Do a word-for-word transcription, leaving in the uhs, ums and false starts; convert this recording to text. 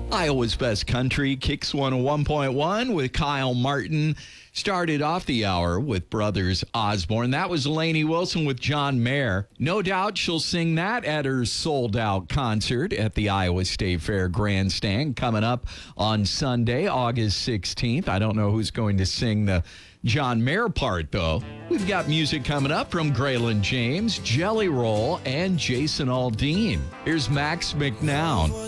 Iowa's Best Country, Kicks one oh one point one with Kyle Martin. Started off the hour with Brothers Osborne. That was Lainey Wilson with John Mayer. No doubt she'll sing that at her sold-out concert at the Iowa State Fair Grandstand coming up on Sunday, August sixteenth. I don't know who's going to sing the John Mayer part, though. We've got music coming up from Graylin James, Jelly Roll, and Jason Aldean. Here's Max McNown.